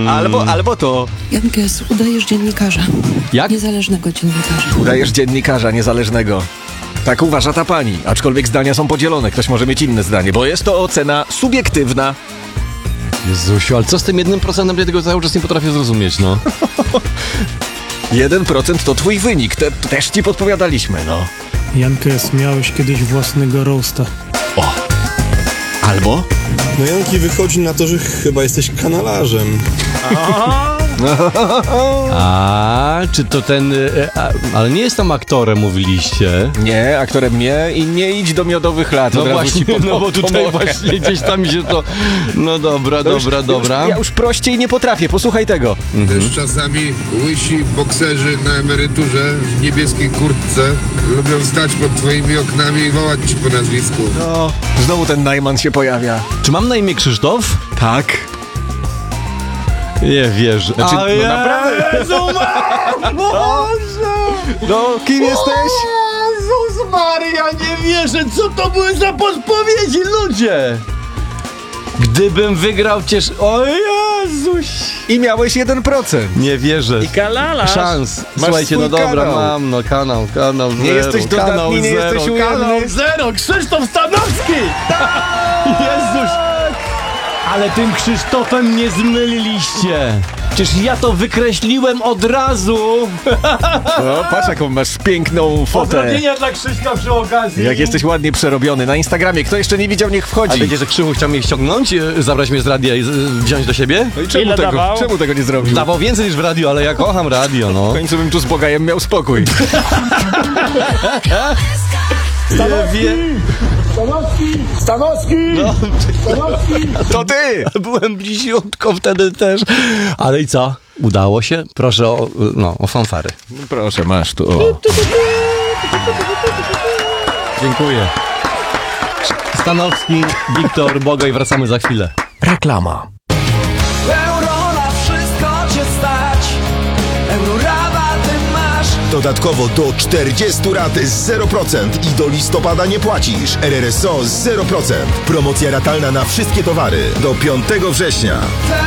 Albo to. Jankes, udajesz dziennikarza. Jak? Niezależnego dziennikarza. Udajesz dziennikarza niezależnego. Tak uważa ta pani, aczkolwiek zdania są podzielone. Ktoś może mieć inne zdanie, bo jest to ocena subiektywna. Jezusiu, ale co z tym 1%? Ja tego cały czas nie potrafię zrozumieć, no. 1% to twój wynik, też ci podpowiadaliśmy, no. Jankes, miałeś kiedyś własnego roasta. O. Albo? No Janki, wychodzi na to, że chyba jesteś kanalarzem. A, czy to ten... ale nie jest tam aktorem, mówiliście. Nie, aktorem nie i nie idź do Miodowych Lat. No od razu właśnie, ci no bo tutaj pomogę. właśnie gdzieś tam mi się to... No dobra. Ja już prościej nie potrafię, posłuchaj tego. Też czasami łysi bokserzy na emeryturze w niebieskiej kurtce lubią stać pod twoimi oknami i wołać ci po nazwisku. No, znowu ten Najman się pojawia. Czy mam na imię Krzysztof? Tak. Nie wierzę. Znaczy, no naprawdę. Boże! No, kim jesteś? Jezus Maria, nie wierzę, co to były za podpowiedzi, ludzie! Gdybym wygrał O Jezuś! I miałeś 1%. Nie wierzę. I kalala. Szans. Masz Słuchajcie, swój no dobra, kanał. mam, no kanał Nie zero, jesteś dodatni, kanał nie zero, jesteś kanał ujemny. zero, Krzysztof Stanowski! Jezuś! Ale tym Krzysztofem mnie zmyliliście. Przecież ja to wykreśliłem od razu. No, patrz jaką masz piękną fotę. Pozdrowienia dla Krzyśka przy okazji. Jak jesteś ładnie przerobiony. Na Instagramie, kto jeszcze nie widział, niech A wchodzi. wiecie, że Krzychu chciał mnie ściągnąć, zabrać mnie z radia i wziąć do siebie? No i czemu Ile tego, dawał? czemu tego nie zrobił? Dawał więcej niż w radiu, ale ja kocham radio, no. W końcu bym tu z Bogajem miał spokój. Stanowski! No, To ty! byłem bliziutko wtedy też. Ale i co? Udało się? Proszę o fanfary. No proszę, masz tu. O. Dziękuję. Stanowski, Wiktor, Bogaj, wracamy za chwilę. Reklama. Euro na wszystko cię stać. Eurorabaty masz. Dodatkowo do 40 rat z 0% i do listopada nie płacisz. RRSO z 0%. Promocja ratalna na wszystkie towary do 5 września.